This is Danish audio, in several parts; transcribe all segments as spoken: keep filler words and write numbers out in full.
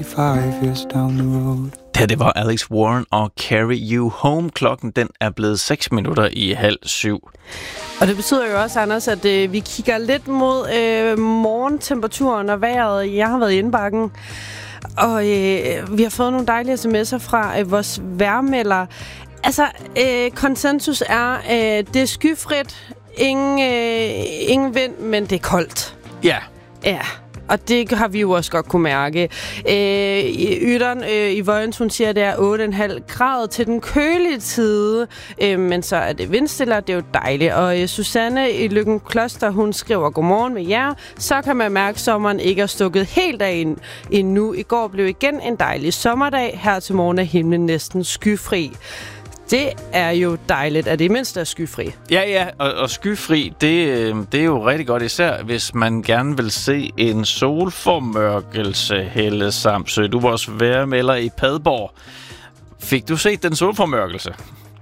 Five years down the road. Ja, det var Alex Warren og Carry You Home. Klokken den er blevet seks minutter i halv syv. Og det betyder jo også, Anders, at øh, vi kigger lidt mod øh, morgentemperaturen og vejret. Jeg har været i indbakken, og øh, vi har fået nogle dejlige sms'er fra øh, vores vejrmelder. Altså, øh, konsensus er, øh, det er skyfrit, ingen, øh, ingen vind, men det er koldt. Ja. Ja. Og det har vi jo også godt kunne mærke. Øh, Ytteren øh, i Vojens, hun siger, at det er otte komma fem grader til den kølige tid. Øh, men så er det vindstille, og det er jo dejligt. Og øh, Susanne i Løkken Kloster, hun skriver, godmorgen med jer. Så kan man mærke, at sommeren ikke er stukket helt af ind, endnu. I går blev igen en dejlig sommerdag. Her til morgen er himlen næsten skyfri. Det er jo dejligt, at det mindst er skyfri. Ja, ja, og, og skyfri, det, det er jo rigtig godt, især hvis man gerne vil se en solformørkelse, Helle Samsø. Du var også vejrmelder i Padborg. Fik du set den solformørkelse?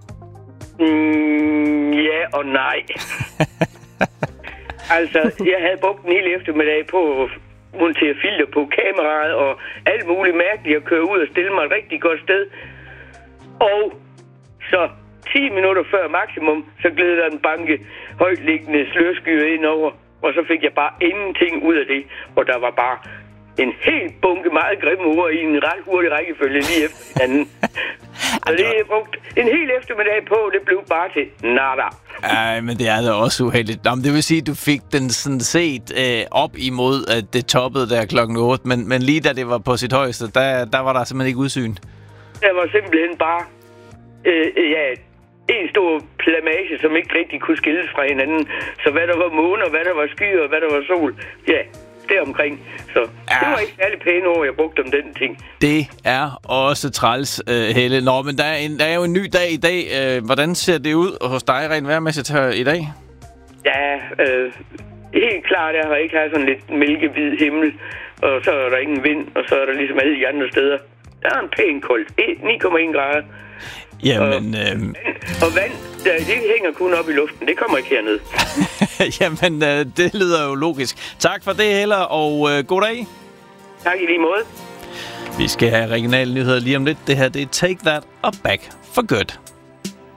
Mm, ja og nej. Altså, jeg havde brugt en hel eftermiddag på at montere filter på kameraet og alt muligt mærkeligt at køre ud og stille mig et rigtig godt sted. Og så ti minutter før maksimum, så gled der en banke højtliggende slørskyer ind over, og så fik jeg bare ingenting ud af det. Og der var bare en helt bunke meget grimme ord i en ret hurtig rækkefølge lige efter hinanden. Så det jeg brugt en hel eftermiddag på, det blev bare til nada. Ej, men det er da også uheldigt. Nå, det vil sige, at du fik den sådan set øh, op imod, at det toppede der klokken otte, men, men lige da det var på sit højeste, der, der var der simpelthen ikke udsyn. Der var simpelthen bare Øh, ja, en stor plamage, som ikke rigtig kunne skilles fra hinanden. Så hvad der var måne, og hvad der var skyer, og hvad der var sol, ja, deromkring. Så ja. Det var ikke særlig pæne ord, jeg brugte om den ting. Det er også træls, uh, Helle. Nå, men der er, en, der er jo en ny dag i dag. Uh, hvordan ser det ud hos dig rent vejrmæssigt her i dag? Ja, øh, helt klart, jeg har ikke haft sådan lidt mælkehvid himmel, og så er der ingen vind, og så er der ligesom alle de andre steder. Der er en pæn koldt, ni komma en grader. Jamen, og, øhm... og vand, det hænger kun op i luften. Det kommer ikke herned. Jamen, øh, det lyder jo logisk. Tak for det, Helle, og øh, god dag. Tak i lige måde. Vi skal have regionale nyheder lige om lidt. Det her, det er Take That og Back for Good.